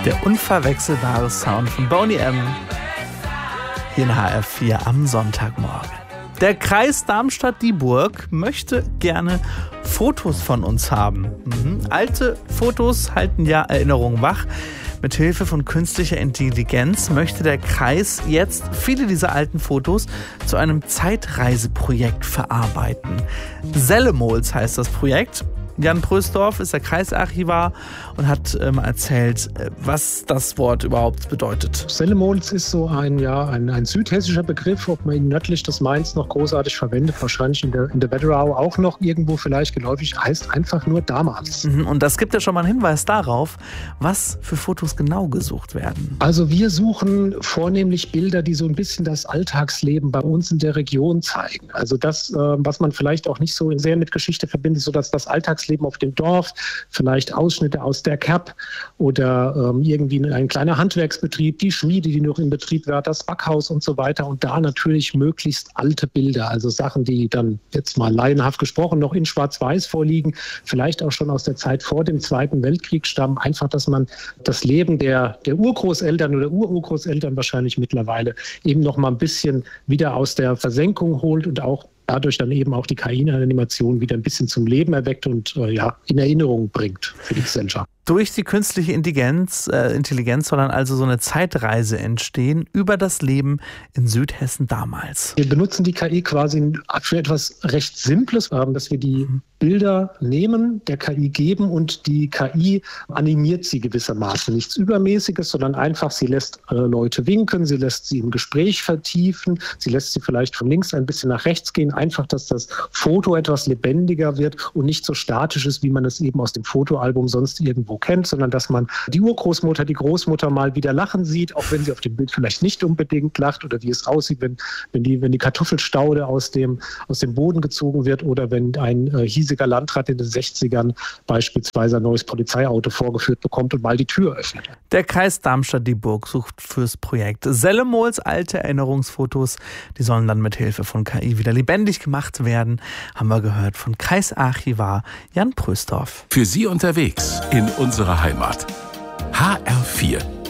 Der unverwechselbare Sound von Boney M. hier in HR4 am Sonntagmorgen. Der Kreis Darmstadt-Dieburg möchte gerne Fotos von uns haben. Alte Fotos halten ja Erinnerungen wach. Mit Hilfe von künstlicher Intelligenz möchte der Kreis jetzt viele dieser alten Fotos zu einem Zeitreiseprojekt verarbeiten. Sellemols heißt das Projekt. Jan Prösdorf ist der Kreisarchivar und hat erzählt, was das Wort überhaupt bedeutet. Sellemols ist so ein südhessischer Begriff, ob man ihn nördlich des Mains noch großartig verwendet, wahrscheinlich in der Wetterau auch noch irgendwo vielleicht geläufig, heißt einfach nur damals. Und das gibt ja schon mal einen Hinweis darauf, was für Fotos genau gesucht werden. Also wir suchen vornehmlich Bilder, die so ein bisschen das Alltagsleben bei uns in der Region zeigen. Also das, was man vielleicht auch nicht so sehr mit Geschichte verbindet, so dass das Alltagsleben auf dem Dorf, vielleicht Ausschnitte aus der Kerb oder irgendwie ein kleiner Handwerksbetrieb, die Schmiede, die noch in Betrieb war, das Backhaus und so weiter. Und da natürlich möglichst alte Bilder, also Sachen, die dann jetzt mal laienhaft gesprochen noch in Schwarz-Weiß vorliegen, vielleicht auch schon aus der Zeit vor dem Zweiten Weltkrieg stammen. Einfach, dass man das Leben der Urgroßeltern oder Ururgroßeltern wahrscheinlich mittlerweile eben noch mal ein bisschen wieder aus der Versenkung holt und auch dadurch dann eben auch die KI-Animation wieder ein bisschen zum Leben erweckt und in Erinnerung bringt für die Gesellschaft. Durch die künstliche Intelligenz soll dann also so eine Zeitreise entstehen über das Leben in Südhessen damals. Wir benutzen die KI quasi für etwas recht Simples, dass wir die Bilder nehmen, der KI geben und die KI animiert sie gewissermaßen. Nichts Übermäßiges, sondern einfach, sie lässt Leute winken, sie lässt sie im Gespräch vertiefen, sie lässt sie vielleicht von links ein bisschen nach rechts gehen, einfach, dass das Foto etwas lebendiger wird und nicht so statisch ist, wie man es eben aus dem Fotoalbum sonst irgendwo kennt, sondern dass man die Urgroßmutter, die Großmutter mal wieder lachen sieht, auch wenn sie auf dem Bild vielleicht nicht unbedingt lacht oder wie es aussieht, wenn die Kartoffelstaude aus dem Boden gezogen wird oder wenn ein hiesiger Landrat in den 60ern beispielsweise ein neues Polizeiauto vorgeführt bekommt und mal die Tür öffnet. Der Kreis Darmstadt-Dieburg sucht fürs Projekt Sellemols alte Erinnerungsfotos. Die sollen dann mit Hilfe von KI wieder lebendig gemacht werden. Haben wir gehört von Kreisarchivar Jan Prösdorf. Für Sie unterwegs in unserer Heimat. HR4